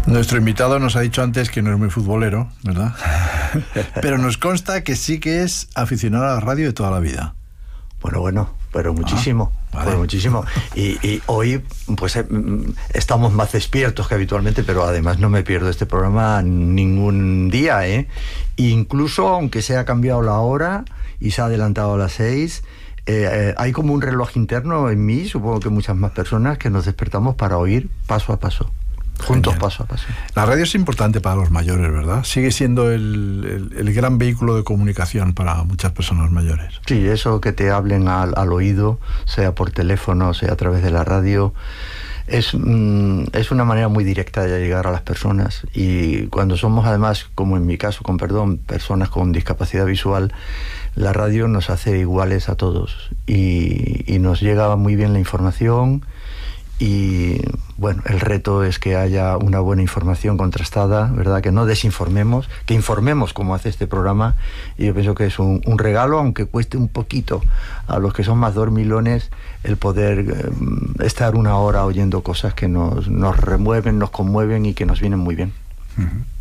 Nuestro invitado nos ha dicho antes que no es muy futbolero, ¿verdad? Pero nos consta que sí que es aficionado a la radio de toda la vida. Bueno, pero muchísimo. Vale. Pero muchísimo. Y hoy, pues, estamos más despiertos que habitualmente, pero además no me pierdo este programa ningún día, ¿eh? Incluso, aunque se ha cambiado la hora y se ha adelantado a las 6, hay como un reloj interno en mí, supongo que muchas más personas, que nos despertamos para oír paso a paso. Juntos, Genial. paso a paso. La radio es importante para los mayores, ¿verdad? Sigue siendo el gran vehículo de comunicación para muchas personas mayores. Sí, eso que te hablen al oído, sea por teléfono, sea a través de la radio, es una manera muy directa de llegar a las personas. Y cuando somos, además, como en mi caso, con perdón, personas con discapacidad visual, la radio nos hace iguales a todos y nos llega muy bien la información. Y bueno, el reto es que haya una buena información contrastada, ¿verdad? Que no desinformemos, que informemos como hace este programa. Y yo pienso que es un regalo, aunque cueste un poquito a los que son más dormilones, el poder estar una hora oyendo cosas que nos remueven, nos conmueven y que nos vienen muy bien. Uh-huh.